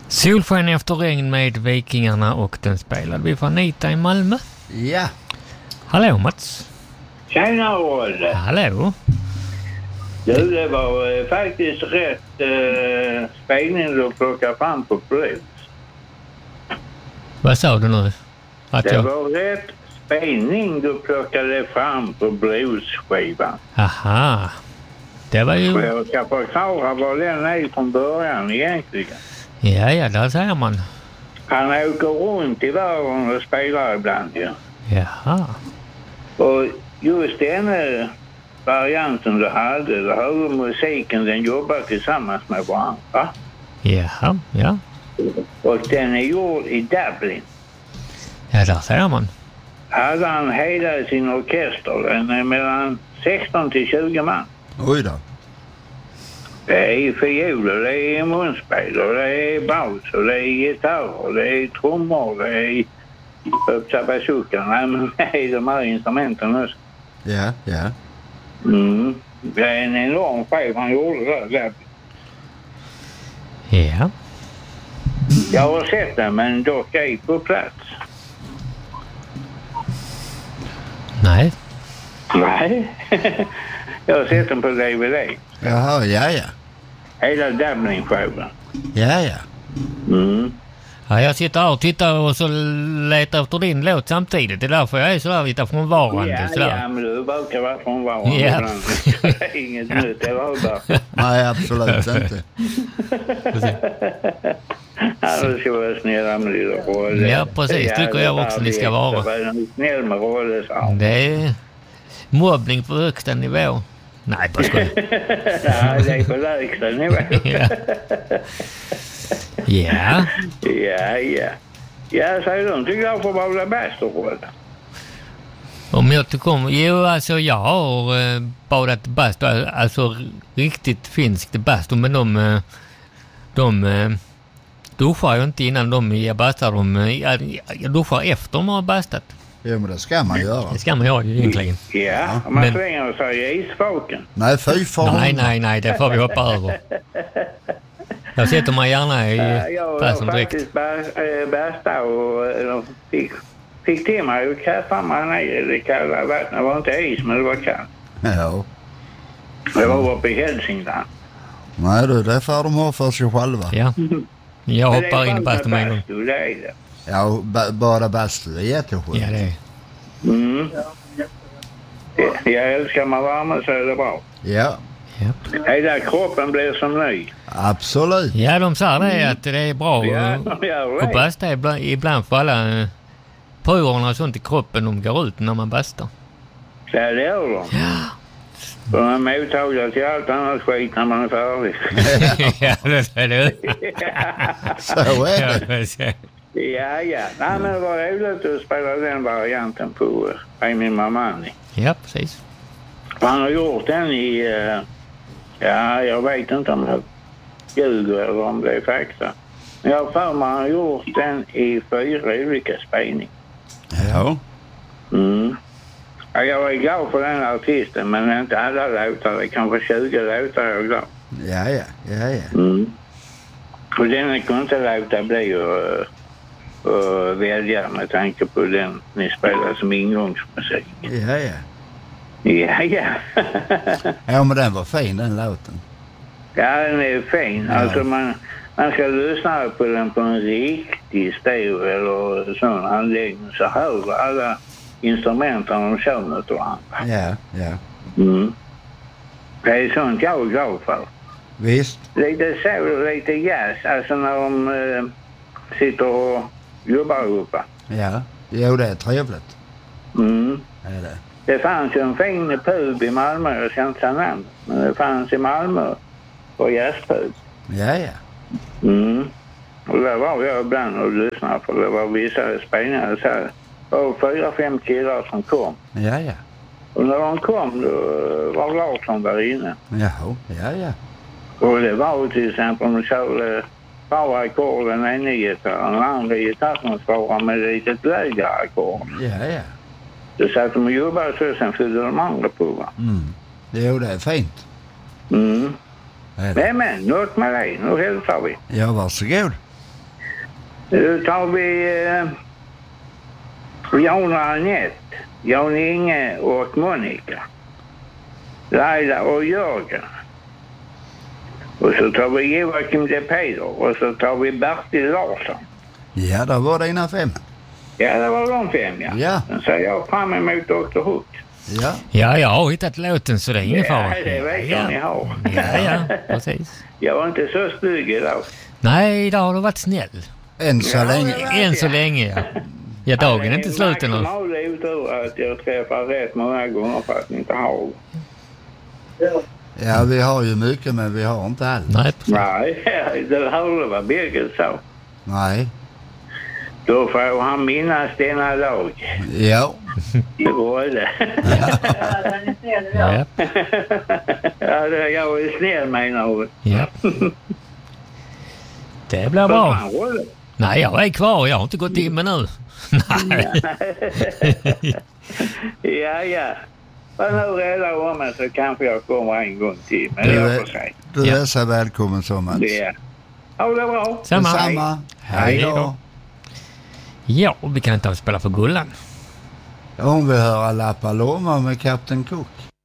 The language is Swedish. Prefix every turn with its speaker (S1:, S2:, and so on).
S1: Solsken efter regn med Vikingarna och den spelade vi för Anita i Malmö.
S2: Ja.
S1: Hallå Mats.
S3: Tjena Rolle.
S1: Hallå.
S3: Du, det var faktiskt rätt spelning du plockade fram på blues.
S1: Vad sa du nu?
S3: Det var rätt spelning du plockade fram på bluesskivan.
S1: Aha. Det var ju...
S3: Jag ska förklara vad den är från början egentligen.
S1: Ja, där säger man.
S3: Han åker runt i världen och spelar ibland, ja.
S1: Jaha.
S3: Och just den varianten du hade, då hörde musiken, den jobbar tillsammans med varandra.
S1: Jaha, ja.
S3: Och den är gjord i Dublin.
S1: Ja, där säger man.
S3: Hade han hela sin orkester, den är mellan 16 till 20 man.
S2: Oj då.
S3: Det är fioler, det är munspel och det är baus och det är gitarr och det är trummor, det är bazooka. Nej, men det är de här instrumenten också.
S2: Ja, ja.
S3: Det är en enorm skiv han gjorde där.
S1: Ja.
S3: Jag har sett den, men dock ej på plats.
S1: Nej.
S3: Nej. Jag har sett den på DVD.
S2: Jaha, ja.
S3: Hela Dublin-skivan.
S2: Ja.
S1: Ja, jag sitter här och tittar och så letar efter din låt samtidigt. Det är därför jag är sådär lite frånvarande.
S3: Ja, men du brukar vara frånvarande.
S1: Ja.
S3: Det är inget nytt, det var bara.
S2: Nej, absolut inte.
S3: Ja, du ska vara snälla med lilla Rolle.
S1: Ja, precis. Tycker jag också ni ska vara.
S3: Snäll med Rolle, sa.
S1: Det är mobbning på högsta nivå. Nej, bara skoj.
S3: Ja, det är på lägsta nivå.
S1: Ja.
S3: Ja, säger de. Tycker jag får vara bäst och Rolle.
S1: Om jag tycker om... Jo, alltså jag har badat bastu. Alltså riktigt finskt bastu. Men de duschar ju inte innan de ger bastar. Jag duschar efter de har bastat.
S2: Jo, men det ska man göra.
S1: Det ska man göra ju egentligen.
S3: Ja, man svänger sig i isfaken.
S2: Nej, fy fan.
S1: Nej, det får vi hoppa över. Jag sätter mig gärna i passen direkt.
S3: Jag har faktiskt bästa och fick till mig och kastade mig ner i det kalla vattnet. Det var inte is, men det var kallt.
S2: Ja.
S3: Det var uppe i Hälsingland.
S2: Nej du, det får de ha för sig själva.
S1: Ja. Jag hoppar in i bastun med en gång.
S3: Det är det.
S2: Ja, bara bastu, det är jätteskönt.
S1: Ja, det är.
S3: Jag älskar man varma så är det bra.
S2: Ja.
S3: Hela kroppen blir som ny.
S2: Absolut.
S1: Ja, de säger det att det är bra
S3: Ja,
S1: att basta ibland för alla pryrorna och sånt i kroppen de går ut när man bastar.
S3: Så det gör de.
S1: Ja.
S3: De är mottagliga till allt annat skit när man är färdig.
S1: Ja, det är det.
S2: Så är det.
S3: Ja. Nej, men det var roligt att spela den varianten på min mamma.
S1: Ja, precis.
S3: Han har gjort den i... jag vet inte om jag ljuger eller om det är fakta. Men jag har för mig han har gjort den i 4 olika spelningar.
S2: Ja.
S3: Ja, jag är glad för den artisten, men inte alla låtar. Det är kanske 20 låtar jag är glad.
S2: Ja.
S3: Och den kunde inte låta bli att välja med tanke på den ni spelar som ingångsmusik.
S2: Ja.
S3: Ja.
S2: Ja, men den var fin, den låten.
S3: Ja, den är fin. Ja. Alltså man ska lyssna på den på en riktig stereo eller sån anläggning så hör alla instrumenten de kör mot varandra.
S2: Ja.
S3: Det är sånt jag är glad för.
S2: Visst.
S3: Lite jazz, alltså när de sitter och jobbar uppe.
S2: Ja, jo det är trevligt. Är det.
S3: Det fanns ju en fin pub i Malmö, jag ska inte säga namn, men det fanns i Malmö och jazzpub.
S2: Ja.
S3: Och där var jag ibland och lyssnade för det var vissa spelningar så här. Det var 4-5 killar som kom.
S2: Ja.
S3: Och när de kom då var Larsson där inne.
S2: Ja.
S3: Och det var till exempel om de körde bara ackorden ena gitarren, den andra gitarren svarade med lite lägre ackord.
S2: Ja.
S3: Så satt de och jobbade så sen fyllde de andra på, va?
S2: Jo, det är fint.
S3: Nej, men något med dig. Nu hälsar vi.
S2: Ja, varsågod.
S3: Nu tar vi Jan och Anette, Jan Inge och Monica, Laila och Jörgen. Och så tar vi Joakim de Peder och så tar vi Bertil Larsson.
S2: Ja, det var dina 5.
S3: Ja, det var de 5, ja.
S2: Ja.
S3: Sen ser jag fram emot Dr. Hook.
S2: Ja.
S1: Ja, jag har hittat låten så det är ingen fara.
S3: Ja, det vet jag ni har.
S1: Ja, precis.
S3: Jag var inte så stygg idag.
S1: Nej, idag har du varit snäll.
S2: Än så länge.
S1: Än så länge, ja. Ja, dagen är inte slut ännu.
S3: Jag har otur att jag träffar rätt många gånger för att inte ha.
S2: Ja, vi har ju mycket men vi har inte allt.
S1: Nej, precis.
S3: Nej, det hörde vad Birgit sa.
S2: Nej.
S3: Då får han minnas denna lag.
S2: Ja.
S3: Det var det.
S1: Ja.
S3: Ja, jag är snäll menar du.
S1: Ja. Det blir bra. Nej, jag är kvar. Jag har inte gått in med nu. Nej.
S3: Ja. Men nu redan om mig så kanske jag kommer en gång till. Men jag får säga.
S2: Du är så välkommen så Mats.
S3: Ja. Ja, det är bra.
S2: Samma. Hej då.
S1: Ja, vi kan inte spela för Gullan.
S2: Hon vill höra La Paloma med Kapten Cook.